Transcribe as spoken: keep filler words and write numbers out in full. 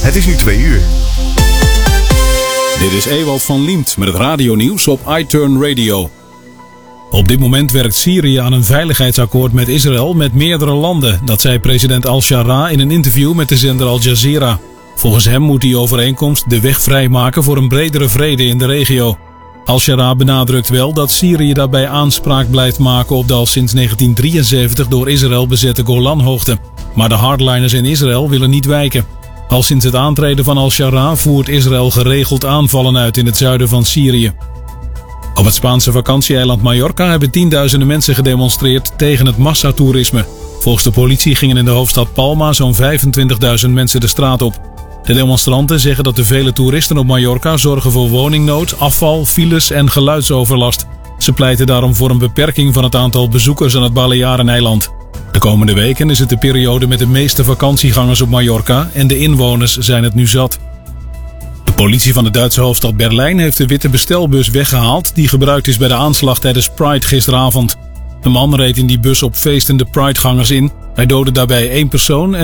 Het is nu twee uur. Dit is Ewald van Liemt met het radionieuws op iTurn Radio. Op dit moment werkt Syrië aan een veiligheidsakkoord met Israël met meerdere landen. Dat zei president al-Shara in een interview met de zender Al Jazeera. Volgens hem moet die overeenkomst de weg vrijmaken voor een bredere vrede in de regio. Al-Shara benadrukt wel dat Syrië daarbij aanspraak blijft maken op de al sinds negentien drieënzeventig door Israël bezette Golanhoogte. Maar de hardliners in Israël willen niet wijken. Al sinds het aantreden van Al-Shara voert Israël geregeld aanvallen uit in het zuiden van Syrië. Op het Spaanse vakantieeiland Mallorca hebben tienduizenden mensen gedemonstreerd tegen het massatoerisme. Volgens de politie gingen in de hoofdstad Palma zo'n vijfentwintigduizend mensen de straat op. De demonstranten zeggen dat de vele toeristen op Mallorca zorgen voor woningnood, afval, files en geluidsoverlast. Ze pleiten daarom voor een beperking van het aantal bezoekers aan het Baleareneiland. De komende weken is het de periode met de meeste vakantiegangers op Mallorca en de inwoners zijn het nu zat. De politie van de Duitse hoofdstad Berlijn heeft de witte bestelbus weggehaald die gebruikt is bij de aanslag tijdens Pride gisteravond. Een man reed in die bus op feestende Pridegangers in. Hij doodde daarbij één persoon en